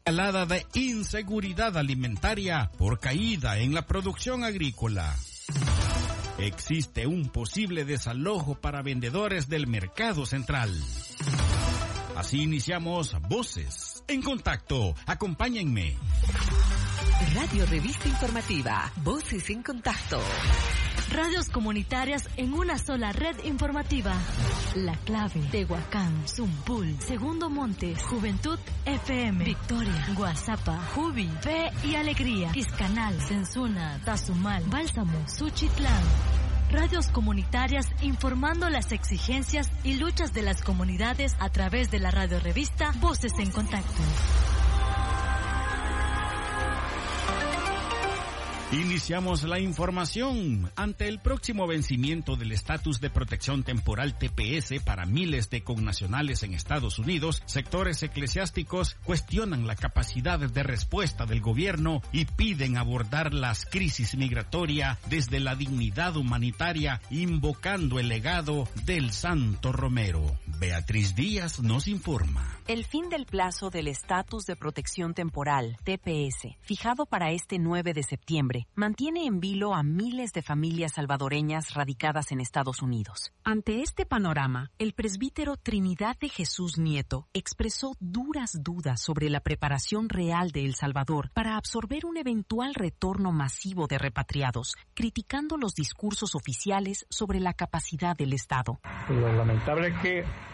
Escalada de inseguridad alimentaria por caída en la producción agrícola. Existe un posible desalojo para vendedores del mercado central. Así iniciamos Voces en Contacto. Acompáñenme. Radio Revista Informativa. Voces en Contacto. Radios comunitarias en una sola red informativa. La Clave, Tehuacán, Zumpul, Segundo Montes, Juventud FM, Victoria, Guazapa, Jubi, Fe y Alegría, Iscanal, Sensuna, Tazumal, Bálsamo, Suchitlán. Radios comunitarias informando las exigencias y luchas de las comunidades a través de la radio revista Voces en Contacto. Iniciamos la información. Ante el próximo vencimiento del estatus de protección temporal TPS para miles de connacionales en Estados Unidos, sectores eclesiásticos cuestionan la capacidad de respuesta del gobierno y piden abordar las crisis migratoria desde la dignidad humanitaria, invocando el legado del Santo Romero. Beatriz Díaz nos informa. El fin del plazo del estatus de protección temporal, TPS, fijado para este 9 de septiembre, mantiene en vilo a miles de familias salvadoreñas radicadas en Estados Unidos. Ante este panorama, el presbítero Trinidad de Jesús Nieto expresó duras dudas sobre la preparación real de El Salvador para absorber un eventual retorno masivo de repatriados, criticando los discursos oficiales sobre la capacidad del Estado. Lo lamentable es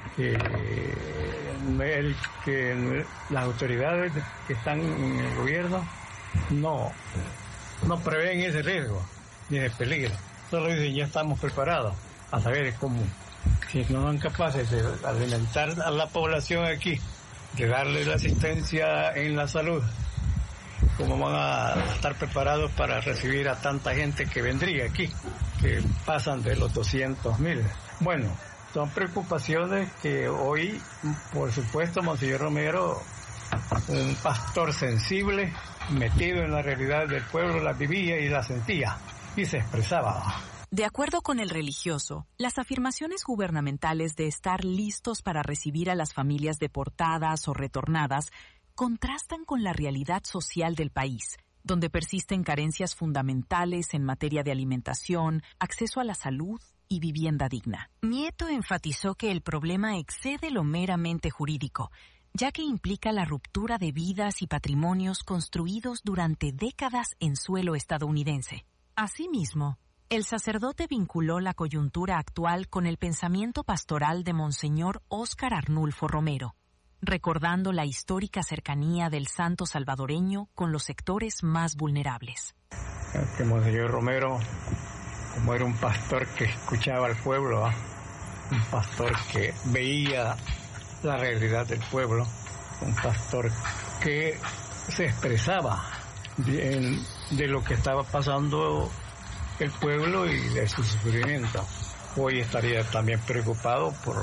que las autoridades que están en el gobierno no prevén ese riesgo ni de peligro. Solo dicen ya estamos preparados a saber cómo, si no son capaces de alimentar a la población aquí, de darle la asistencia en la salud, cómo van a estar preparados para recibir a tanta gente que vendría aquí, que pasan de los 200,000. Bueno, son preocupaciones que hoy, por supuesto, Monseñor Romero, un pastor sensible, metido en la realidad del pueblo, la vivía y la sentía y se expresaba. De acuerdo con el religioso, las afirmaciones gubernamentales de estar listos para recibir a las familias deportadas o retornadas contrastan con la realidad social del país, donde persisten carencias fundamentales en materia de alimentación, acceso a la salud y vivienda digna. Nieto enfatizó que el problema excede lo meramente jurídico, ya que implica la ruptura de vidas y patrimonios construidos durante décadas en suelo estadounidense. Asimismo, el sacerdote vinculó la coyuntura actual con el pensamiento pastoral de Monseñor Óscar Arnulfo Romero, recordando la histórica cercanía del santo salvadoreño con los sectores más vulnerables. Que Monseñor Romero, como era un pastor que escuchaba al pueblo, un pastor que veía la realidad del pueblo, un pastor que se expresaba de lo que estaba pasando el pueblo y de su sufrimiento. Hoy estaría también preocupado por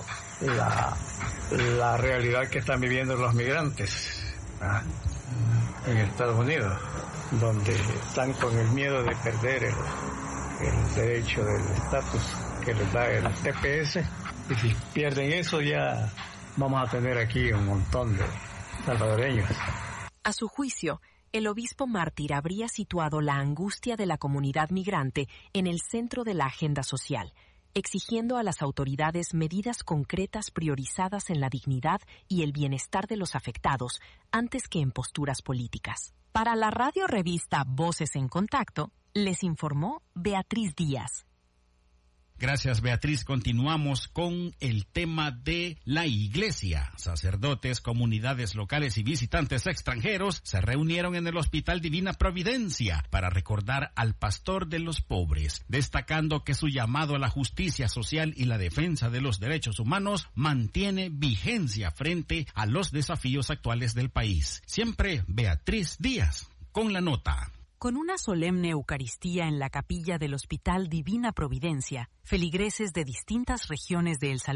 la realidad que están viviendo los migrantes en Estados Unidos, donde están con el miedo de perder el derecho del estatus que les da el TPS, y si pierden eso ya vamos a tener aquí un montón de salvadoreños. A su juicio, el obispo mártir habría situado la angustia de la comunidad migrante en el centro de la agenda social, exigiendo a las autoridades medidas concretas priorizadas en la dignidad y el bienestar de los afectados, antes que en posturas políticas. Para la radio revista Voces en Contacto, les informó Beatriz Díaz. Gracias, Beatriz. Continuamos con el tema de la iglesia. Sacerdotes, comunidades locales y visitantes extranjeros se reunieron en el Hospital Divina Providencia para recordar al pastor de los pobres, destacando que su llamado a la justicia social y la defensa de los derechos humanos mantiene vigencia frente a los desafíos actuales del país. Siempre Beatriz Díaz con la nota. Con una solemne Eucaristía en la capilla del Hospital Divina Providencia, feligreses de distintas regiones de El Salvador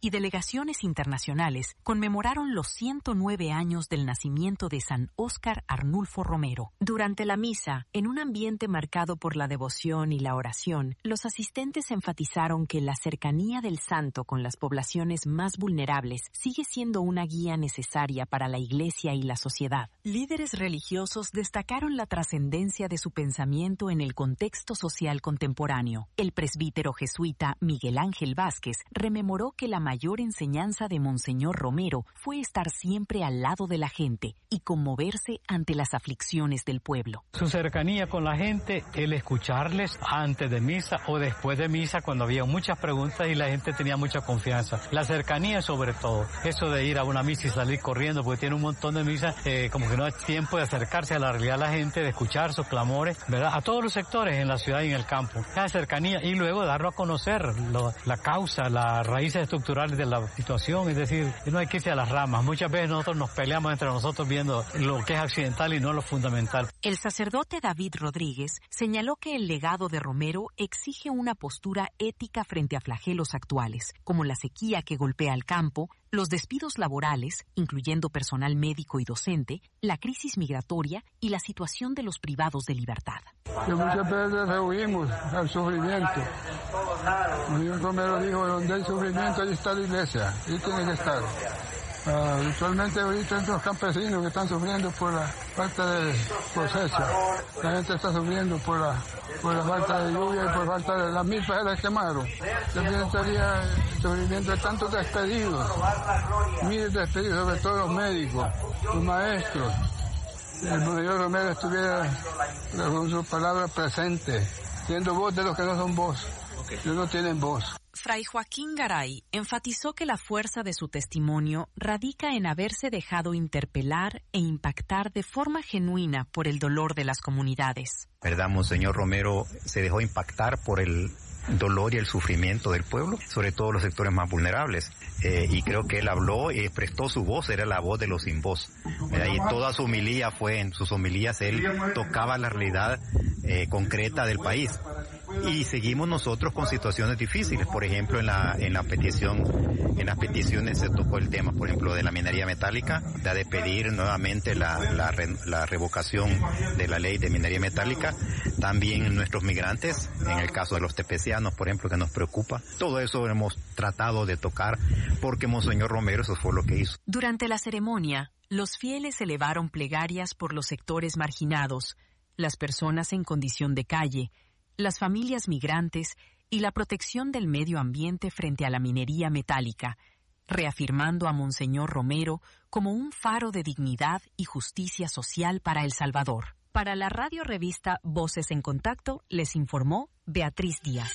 y delegaciones internacionales conmemoraron los 109 años del nacimiento de San Óscar Arnulfo Romero. Durante la misa, en un ambiente marcado por la devoción y la oración, los asistentes enfatizaron que la cercanía del santo con las poblaciones más vulnerables sigue siendo una guía necesaria para la Iglesia y la sociedad. Líderes religiosos destacaron la trascendencia de su pensamiento en el contexto social contemporáneo. El presbítero jesuita Miguel Ángel Vázquez rememoró que la mayor enseñanza de Monseñor Romero fue estar siempre al lado de la gente y conmoverse ante las aflicciones del pueblo. Su cercanía con la gente, el escucharles antes de misa o después de misa cuando había muchas preguntas y la gente tenía mucha confianza. La cercanía sobre todo, eso de ir a una misa y salir corriendo porque tiene un montón de misas, como que no hay tiempo de acercarse a la realidad de la gente, de escuchar sus clamores, ¿verdad? A todos los sectores en la ciudad y en el campo. Esa cercanía y luego darlo a conocer, la causa, las raíces estructurales de la situación, es decir, no hay que irse a las ramas. Muchas veces nosotros nos peleamos entre nosotros viendo lo que es accidental y no lo fundamental. El sacerdote David Rodríguez señaló que el legado de Romero exige una postura ética frente a flagelos actuales, como la sequía que golpea al campo, los despidos laborales, incluyendo personal médico y docente, la crisis migratoria y la situación de los privados de libertad. Que muchas veces rehuimos al sufrimiento. Monseñor Romero dijo, donde hay sufrimiento, ahí está la iglesia, ahí tiene que estar. Usualmente ahorita hay los campesinos que están sufriendo por la falta de cosecha. La gente está sufriendo por la falta de lluvia y por falta de las milpas que quemaron. También estaría el sufrimiento de tantos despedidos, miles de despedidos, sobre todo los médicos, los maestros. El Monseñor Romero estuviera con su palabra presente, siendo voz de los que no son voz, que no tienen voz. Fray Joaquín Garay enfatizó que la fuerza de su testimonio radica en haberse dejado interpelar e impactar de forma genuina por el dolor de las comunidades. ¿Verdad? Monseñor Romero se dejó impactar por el dolor y el sufrimiento del pueblo, sobre todo los sectores más vulnerables. Y creo que él habló y prestó su voz, era la voz de los sin voz. Y toda su homilía en sus homilías él tocaba la realidad concreta del país. Y seguimos nosotros con situaciones difíciles. Por ejemplo, en las peticiones se tocó el tema, por ejemplo, de la minería metálica, de pedir nuevamente la revocación de la ley de minería metálica. También nuestros migrantes, en el caso de los tepecianos, por ejemplo, que nos preocupa. Todo eso hemos tratado de tocar porque Monseñor Romero eso fue lo que hizo. Durante la ceremonia, los fieles elevaron plegarias por los sectores marginados, las personas en condición de calle, las familias migrantes y la protección del medio ambiente frente a la minería metálica, reafirmando a Monseñor Romero como un faro de dignidad y justicia social para El Salvador. Para la radio revista Voces en Contacto, les informó Beatriz Díaz.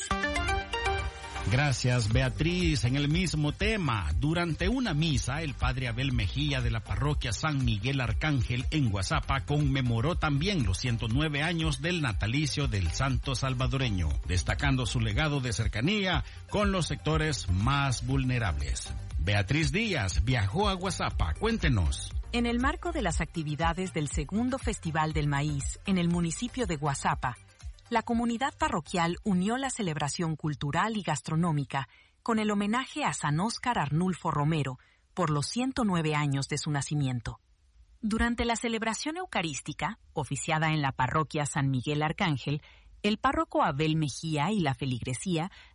Gracias, Beatriz. En el mismo tema, durante una misa, el padre Abel Mejía de la parroquia San Miguel Arcángel en Guazapa conmemoró también los 109 años del natalicio del santo salvadoreño, destacando su legado de cercanía con los sectores más vulnerables. Beatriz Díaz viajó a Guazapa. Cuéntenos. En el marco de las actividades del segundo Festival del Maíz en el municipio de Guazapa, la comunidad parroquial unió la celebración cultural y gastronómica con el homenaje a San Óscar Arnulfo Romero por los 109 años de su nacimiento. Durante la celebración eucarística, oficiada en la parroquia San Miguel Arcángel, el párroco Abel Mejía y la feligresía